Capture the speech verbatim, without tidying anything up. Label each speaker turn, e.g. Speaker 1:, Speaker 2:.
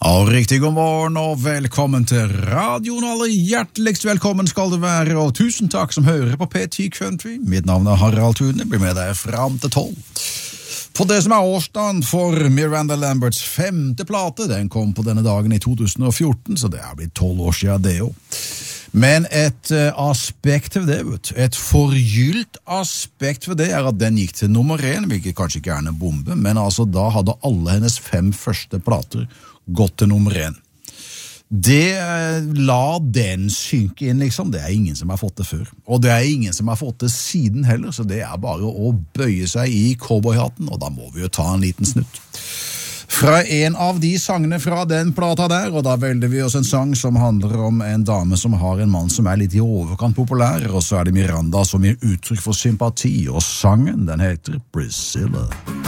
Speaker 1: Og riktig god morgen og velkommen til radioen. Alle hjerteligst velkommen skal det være, og tusen takk som hører på P ti Country. Mitt navn er Harald Thune, blir med deg fram til tolv. For det som er årsdagen for Miranda Lamberts femte plate, den kom på denne dagen i to tusen og fjorten, så det er blitt tolv år siden det jo. Men et uh, aspekt ved det, vet, et forgylt aspekt ved det er at den gikk til nummer én, hvilket kanskje ikke er en bombe, men altså da hadde alle hennes fem første plater gått til nummer én. Det uh, la den synke inn, liksom. Det er ingen som har fått det før. Og det er ingen som har fått det siden heller, så det er bare å bøye seg i cowboyhatten, og da må vi jo ta en liten snutt. Fra en av de sangene fra den plata der, og da velger vi oss en sang som handler om en dame som har en mann som er litt i overkant populær, og så er det Miranda som gir uttrykk for sympati, og sangen den heter Priscilla.